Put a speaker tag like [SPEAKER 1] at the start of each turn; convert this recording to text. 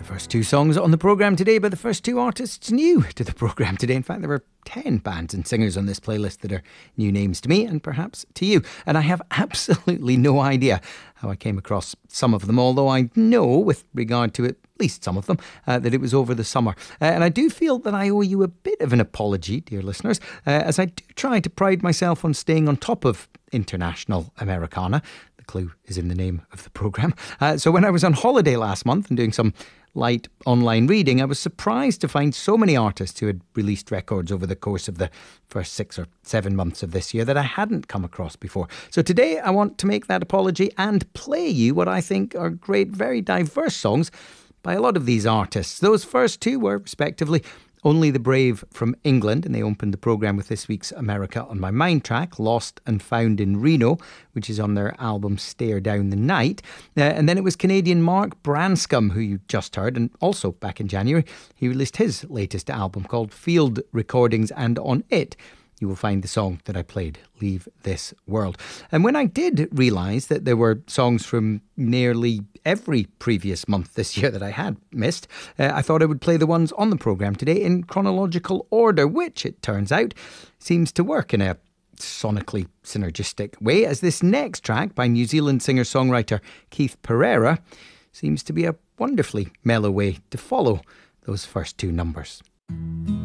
[SPEAKER 1] First two songs on the programme today by the first two artists new to the programme today. In fact, there were 10 bands and singers on this playlist that are new names to me and perhaps to you. And I have absolutely no idea how I came across some of them, although I know, with regard to at least some of them, that it was over the summer. And I do feel that I owe you a bit of an apology, dear listeners, as I do try to pride myself on staying on top of international Americana. The clue is in the name of the programme. So when I was on holiday last month and doing some light online reading, I was surprised to find so many artists who had released records over the course of the first 6 or 7 months of this year that I hadn't come across before. So today I want to make that apology and play you what I think are great, very diverse songs by a lot of these artists. Those first two were, respectively, Only the Brave from England, and they opened the programme with this week's America on My Mind track, Lost and Found in Reno, which is on their album Stare Down the Night. And then it was Canadian Mark Branscombe, who you just heard, and also back in January, he released his latest album called Field Recordings, and on it, you will find the song that I played, Leave This World. And when I did realise that there were songs from nearly every previous month this year that I had missed, I thought I would play the ones on the programme today in chronological order, which, it turns out, seems to work in a sonically synergistic way, as this next track by New Zealand singer-songwriter Keith Pereira seems to be a wonderfully mellow way to follow those first two numbers.